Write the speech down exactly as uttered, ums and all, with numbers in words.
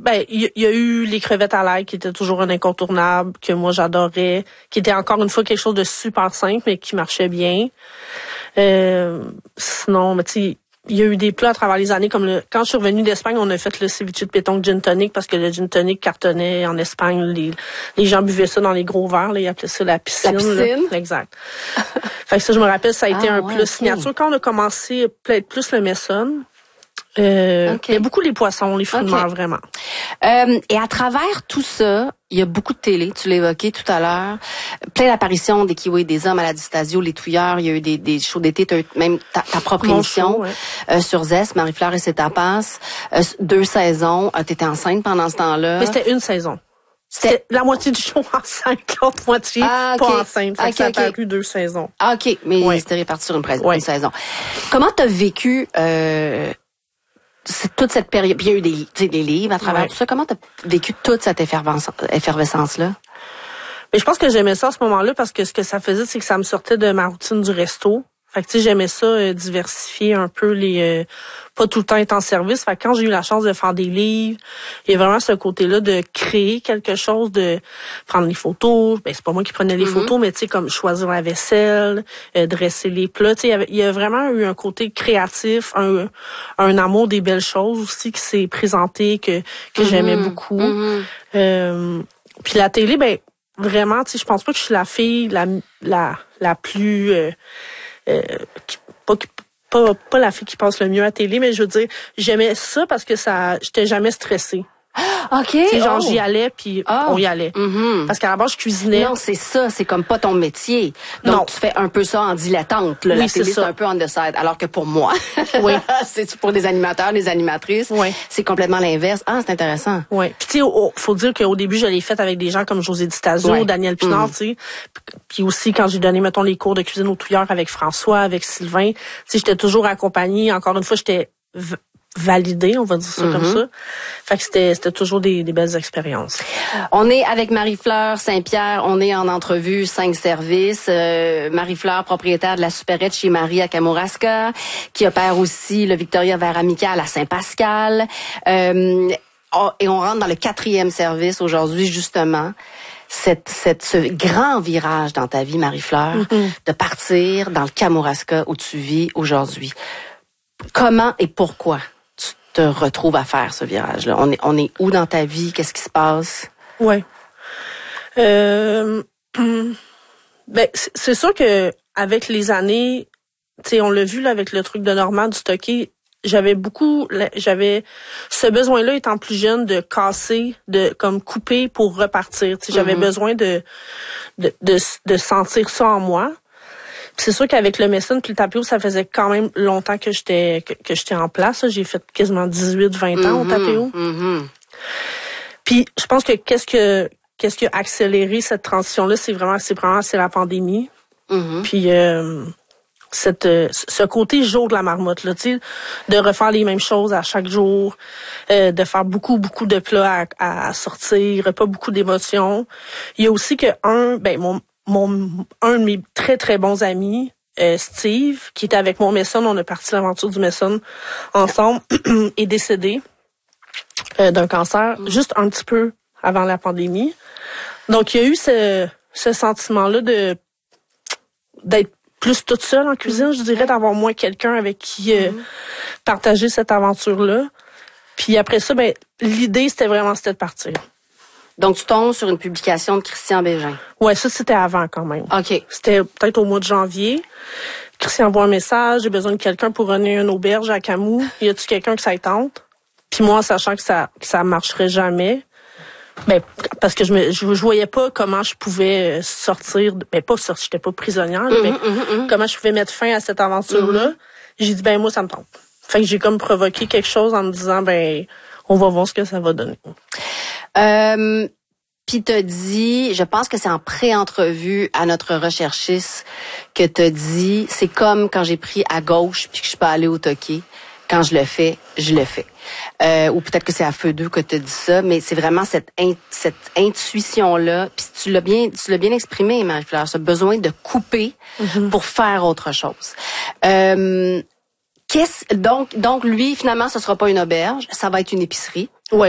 ben il y, y a eu les crevettes à l'ail qui étaient toujours un incontournable, que moi j'adorais, qui était encore une fois quelque chose de super simple, mais qui marchait bien. Euh, sinon, mais tu sais, il y a eu des plats à travers les années, comme le, quand je suis revenue d'Espagne, on a fait le ceviche de pétanque gin tonic, parce que le gin tonic cartonnait en Espagne. Les, les gens buvaient ça dans les gros verres, là, ils appelaient ça la piscine. La piscine? Là. Exact. Fait que ça, je me rappelle, ça a été ah, un ouais, plat okay. signature. Quand on a commencé, peut-être plus le Messon, euh, okay. il y a beaucoup les poissons, les fruits de mer, vraiment. Euh, et à travers tout ça, il y a beaucoup de télé, tu l'as évoqué tout à l'heure, plein d'apparitions des Kiwis, des hommes à la Distasio, les Touilleurs, il y a eu des, des shows d'été, tu as eu même ta, ta propre Mon émission show, ouais. euh, sur Zest, Marie-Fleur et ses tapas, euh, deux saisons, euh, tu étais enceinte pendant ce temps-là. Mais c'était une saison. C'était la moitié du show enceinte, l'autre moitié ah, okay. pas enceinte. Fait okay, que ça a okay. paru deux saisons. Ah, OK, mais ouais. c'était réparti sur une, pré- ouais. une saison. Comment tu as vécu... Euh, C'est toute cette période, puis il y a eu des, des livres à travers ouais. tout ça. Comment t'as vécu toute cette effervescence-là? Mais je pense que j'aimais ça à ce moment-là parce que ce que ça faisait, c'est que ça me sortait de ma routine du resto. Fait que tu sais, j'aimais ça, euh, diversifier un peu les... Euh, pas tout le temps être en service. Fait que quand j'ai eu la chance de faire des livres, il y a vraiment ce côté-là de créer quelque chose, de prendre les photos. Ben c'est pas moi qui prenais les mm-hmm. photos, mais tu sais, comme choisir la vaisselle, euh, dresser les plats. Tu sais, il y a vraiment eu un côté créatif, un, un amour des belles choses aussi qui s'est présenté, que, que mm-hmm. j'aimais beaucoup. Mm-hmm. Euh, puis la télé, ben vraiment, tu sais, je pense pas que je suis la fille la, la, la plus... Euh, Euh, qui, pas, pas, pas la fille qui passe le mieux à la télé, mais je veux dire, j'aimais ça parce que ça, j'étais jamais stressée. OK. C'est genre, oh. j'y allais, puis oh. on y allait. Mm-hmm. Parce qu'à la base, je cuisinais. Non, c'est ça, c'est comme pas ton métier. Donc, non. tu fais un peu ça en dilettante. Là. Oui, la c'est télé, ça. c'est un peu on the side. Alors que pour moi, oui. c'est pour des animateurs, des animatrices, oui. c'est complètement l'inverse. Ah, c'est intéressant. Oui. Puis, tu sais, oh, faut dire qu'au début, je l'ai fait avec des gens comme José Di Stasio, oui. Daniel Pinard, mm. tu sais. Puis aussi, quand j'ai donné, mettons, les cours de cuisine aux Touilleurs avec François, avec Sylvain, tu sais, j'étais toujours accompagnée. Encore une fois, j'étais... V- validé, on va dire ça mm-hmm. comme ça. Fait que c'était c'était toujours des, des belles expériences. On est avec Marie-Fleur Saint-Pierre, on est en entrevue cinq services. Euh, Marie-Fleur, propriétaire de la supérette chez Marie à Kamouraska, qui opère aussi le Victoria Verre Amical à Saint-Pascal. Euh, oh, et on rentre dans le quatrième service aujourd'hui, justement. Cette, cette, ce grand virage dans ta vie, Marie-Fleur, mm-hmm. de partir dans le Kamouraska où tu vis aujourd'hui. Comment et pourquoi te retrouves à faire ce virage-là? On est, on est où dans ta vie? Qu'est-ce qui se passe? Ouais. Euh, ben, c'est sûr que avec les années, tu sais, on l'a vu là avec le truc de Normand du stocké, j'avais beaucoup, j'avais ce besoin-là étant plus jeune de casser, de comme couper pour repartir. Tu sais, j'avais mm-hmm. besoin de, de de de sentir ça en moi. C'est sûr qu'avec le Messon puis le tapio, ça faisait quand même longtemps que j'étais que, que j'étais en place. J'ai fait quasiment dix-huit vingt ans mm-hmm, au tapio. Mm-hmm. Puis je pense que qu'est-ce que qu'est-ce qui a accéléré cette transition-là, c'est vraiment c'est vraiment c'est la pandémie. Mm-hmm. Puis euh, cette ce côté jour de la marmotte là, tu sais, de refaire les mêmes choses à chaque jour, euh, de faire beaucoup beaucoup de plats à, à sortir, pas beaucoup d'émotions. Il y a aussi que un ben mon Mon, un de mes très, très bons amis, euh, Steve, qui était avec mon Messon, on a parti l'aventure du Messon ensemble, est décédé euh, d'un cancer mmh. juste un petit peu avant la pandémie. Donc, il y a eu ce, ce sentiment-là de d'être plus toute seule en cuisine, mmh. je dirais, d'avoir moins quelqu'un avec qui euh, mmh. partager cette aventure-là. Puis après ça, ben l'idée, c'était vraiment c'était de partir. Donc, tu tombes sur une publication de Christian Bégin. Ouais, ça, c'était avant quand même. OK. C'était peut-être au mois de janvier. Christian envoie un message, j'ai besoin de quelqu'un pour runner une auberge à Camus. Y a-tu quelqu'un que ça tente? Puis moi, sachant que ça que ça marcherait jamais, ben parce que je me je, je voyais pas comment je pouvais sortir, ben pas sortir, j'étais pas prisonnière, mm-hmm, mais mm-hmm. comment je pouvais mettre fin à cette aventure-là. Mm-hmm. J'ai dit ben moi ça me tente. Fait que j'ai comme provoqué quelque chose en me disant ben on va voir ce que ça va donner. Euh, puis t'as dit, je pense que c'est en pré-entrevue à notre recherchiste que t'as dit, c'est comme quand j'ai pris à gauche puis que je suis pas allée au toqué. Quand je le fais, je le fais. Euh, ou peut-être que c'est à feu deux que t'as dit ça, mais c'est vraiment cette in, cette intuition-là. Puis tu l'as bien, tu l'as bien exprimé, Marie-Fleur, ce besoin de couper mm-hmm. pour faire autre chose. Euh, qu'est-ce donc donc lui finalement, ce sera pas une auberge, ça va être une épicerie. Ouais.